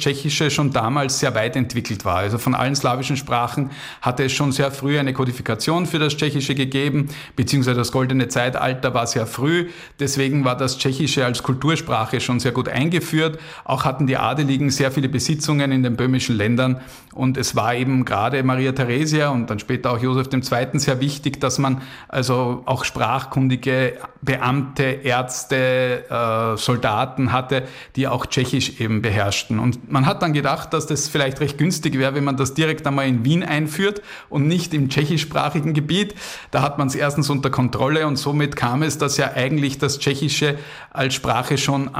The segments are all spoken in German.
Tschechische schon damals sehr weit entwickelt war. Also von allen slawischen Sprachen hatte es schon sehr früh eine Kodifikation für das Tschechische gegeben, beziehungsweise das goldene Zeitalter war sehr früh. Deswegen war das Tschechische als Kultursprache schon sehr gut eingeführt. Auch hatten die Adeligen sehr viele Besitzungen in den böhmischen Ländern und es war eben gerade Maria Theresia und dann später auch Josef II. Sehr wichtig, dass man also auch sprachkundige Beamte, Ärzte, Soldaten hatte, die auch Tschechisch eben beherrschten. Und man hat dann gedacht, dass das vielleicht recht günstig wäre, wenn man das direkt einmal in Wien einführt und nicht im tschechischsprachigen Gebiet. Da hat man es erstens unter Kontrolle und somit kam es, dass ja eigentlich das Tschechische als Sprache schon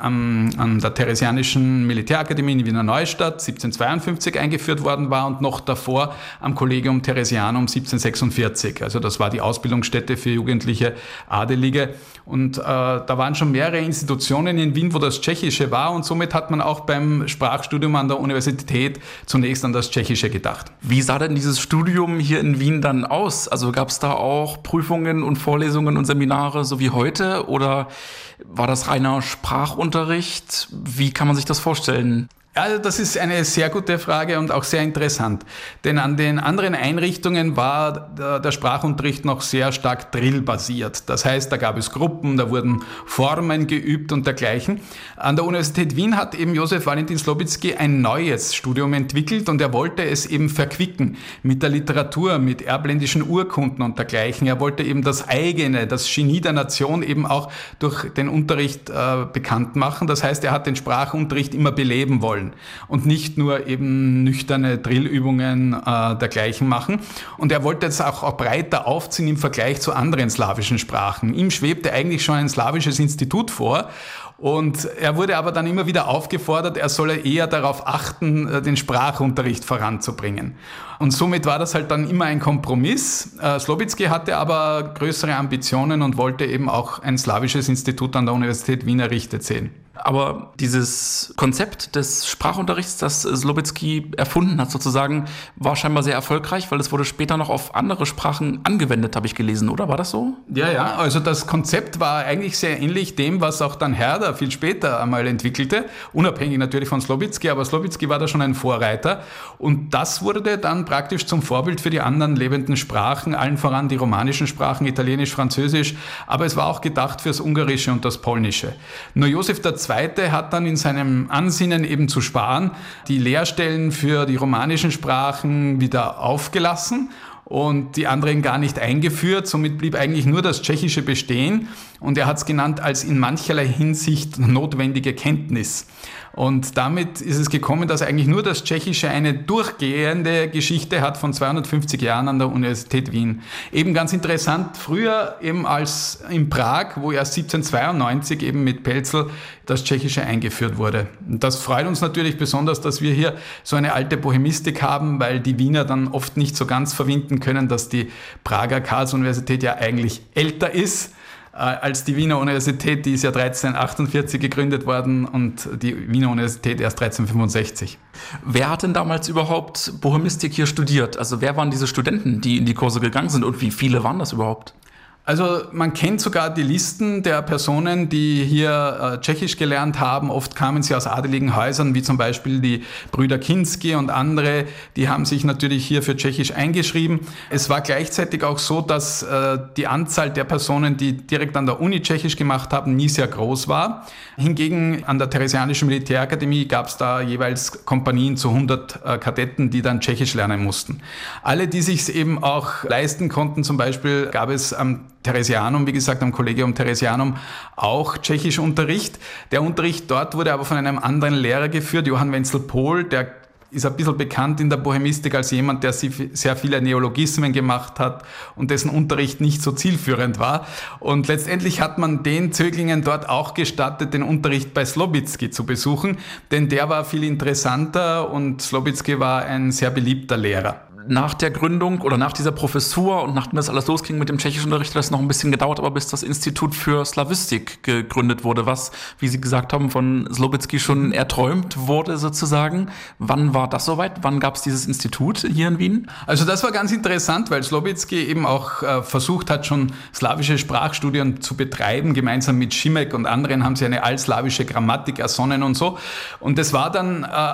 an der Theresianischen Militärakademie in Wiener Neustadt 1752 eingeführt worden war und noch davor am Collegium Theresianum 1746. Also das war die Ausbildungsstätte für jugendliche Adelige. Und da waren schon mehrere Institutionen in Wien, wo das Tschechische war und somit hat man auch beim Sprachstudium an der Universität zunächst an das Tschechische gedacht. Wie sah denn dieses Studium hier in Wien dann aus? Also gab es da auch Prüfungen und Vorlesungen und Seminare so wie heute oder war das reiner Sprachunterricht? Wie kann man sich das vorstellen? Also das ist eine sehr gute Frage und auch sehr interessant, denn an den anderen Einrichtungen war der Sprachunterricht noch sehr stark drillbasiert. Das heißt, da gab es Gruppen, da wurden Formen geübt und dergleichen. An der Universität Wien hat eben Josef Valentin Slobitzky ein neues Studium entwickelt und er wollte es eben verquicken mit der Literatur, mit erbländischen Urkunden und dergleichen. Er wollte eben das eigene, das Genie der Nation eben auch durch den Unterricht bekannt machen. Das heißt, er hat den Sprachunterricht immer beleben wollen und nicht nur eben nüchterne Drillübungen dergleichen machen. Und er wollte jetzt auch breiter aufziehen im Vergleich zu anderen slawischen Sprachen. Ihm schwebte eigentlich schon ein slawisches Institut vor. Und er wurde aber dann immer wieder aufgefordert, er solle eher darauf achten, den Sprachunterricht voranzubringen. Und somit war das halt dann immer ein Kompromiss. Slobitzky hatte aber größere Ambitionen und wollte eben auch ein slawisches Institut an der Universität Wien errichtet sehen. Aber dieses Konzept des Sprachunterrichts, das Slobitzky erfunden hat sozusagen, war scheinbar sehr erfolgreich, weil es wurde später noch auf andere Sprachen angewendet, habe ich gelesen, oder? War das so? Ja, also das Konzept war eigentlich sehr ähnlich dem, was auch dann Herder viel später einmal entwickelte, unabhängig natürlich von Slobitzky, aber Slobitzky war da schon ein Vorreiter und das wurde dann praktisch zum Vorbild für die anderen lebenden Sprachen, allen voran die romanischen Sprachen, Italienisch, Französisch, aber es war auch gedacht fürs Ungarische und das Polnische. Nur Josef II. Hat dann in seinem Ansinnen eben zu sparen die Lehrstellen für die romanischen Sprachen wieder aufgelassen und die anderen gar nicht eingeführt. Somit blieb eigentlich nur das Tschechische bestehen und er hat es genannt als in mancherlei Hinsicht notwendige Kenntnis. Und damit ist es gekommen, dass eigentlich nur das Tschechische eine durchgehende Geschichte hat von 250 Jahren an der Universität Wien. Eben ganz interessant, früher eben als in Prag, wo erst 1792 eben mit Pelzel das Tschechische eingeführt wurde. Und das freut uns natürlich besonders, dass wir hier so eine alte Bohemistik haben, weil die Wiener dann oft nicht so ganz verwinden können, dass die Prager Karls-Universität ja eigentlich älter ist als die Wiener Universität, die ist ja 1348 gegründet worden und die Wiener Universität erst 1365. Wer hat denn damals überhaupt Bohemistik hier studiert? Also wer waren diese Studenten, die in die Kurse gegangen sind und wie viele waren das überhaupt? Also man kennt sogar die Listen der Personen, die hier Tschechisch gelernt haben. Oft kamen sie aus adeligen Häusern, wie zum Beispiel die Brüder Kinsky und andere. Die haben sich natürlich hier für Tschechisch eingeschrieben. Es war gleichzeitig auch so, dass die Anzahl der Personen, die direkt an der Uni Tschechisch gemacht haben, nie sehr groß war. Hingegen an der Theresianischen Militärakademie gab es da jeweils Kompanien zu 100 Kadetten, die dann Tschechisch lernen mussten. Alle, die sich es eben auch leisten konnten, zum Beispiel gab es am Theresianum, wie gesagt, am Collegium Theresianum auch Tschechischunterricht. Der Unterricht dort wurde aber von einem anderen Lehrer geführt, Johann Wenzel Pohl, der ist ein bisschen bekannt in der Bohemistik als jemand, der sehr viele Neologismen gemacht hat und dessen Unterricht nicht so zielführend war. Und letztendlich hat man den Zöglingen dort auch gestattet, den Unterricht bei Slobitzky zu besuchen, denn der war viel interessanter und Slobitzky war ein sehr beliebter Lehrer. Nach der Gründung oder nach dieser Professur und nachdem das alles losging mit dem Tschechischunterricht, hat es noch ein bisschen gedauert, aber bis das Institut für Slawistik gegründet wurde, was, wie Sie gesagt haben, von Slobitzky schon erträumt wurde sozusagen. Wann war das soweit? Wann gab es dieses Institut hier in Wien? Also das war ganz interessant, weil Slobitzky eben auch versucht hat, schon slawische Sprachstudien zu betreiben. Gemeinsam mit Schimek und anderen haben sie eine altslawische Grammatik ersonnen und so. Und das war dann